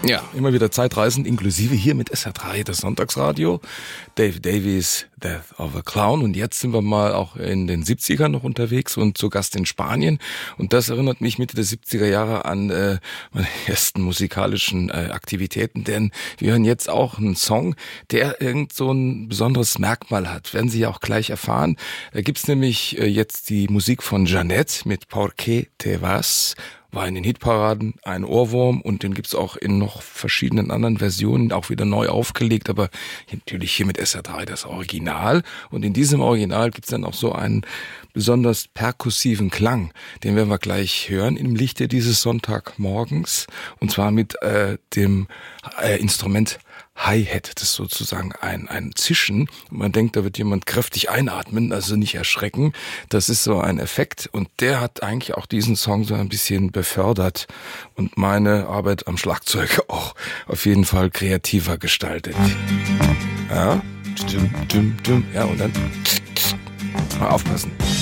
Ja, immer wieder Zeitreisend, inklusive hier mit SR3, das Sonntagsradio. Dave Davies, Death of a Clown. Und jetzt sind wir mal auch in den 70ern noch unterwegs und zu Gast in Spanien. Und das erinnert mich Mitte der 70er Jahre an meine ersten musikalischen Aktivitäten. Denn wir hören jetzt auch einen Song, der irgend so ein besonderes Merkmal hat. Werden Sie ja auch gleich erfahren. Da gibt's nämlich jetzt die Musik von Jeanette mit Por qué te vas. War in den Hitparaden ein Ohrwurm und den gibt's auch in noch verschiedenen anderen Versionen, auch wieder neu aufgelegt, aber natürlich hier mit SR3 das Original. Und in diesem Original gibt's dann auch so einen besonders perkussiven Klang, den werden wir gleich hören im Lichte dieses Sonntagmorgens, und zwar mit dem Instrument Hi-Hat. Das ist sozusagen ein Zischen. Man denkt, da wird jemand kräftig einatmen, also nicht erschrecken. Das ist so ein Effekt und der hat eigentlich auch diesen Song so ein bisschen befördert und meine Arbeit am Schlagzeug auch auf jeden Fall kreativer gestaltet. Ja, ja, und dann mal aufpassen.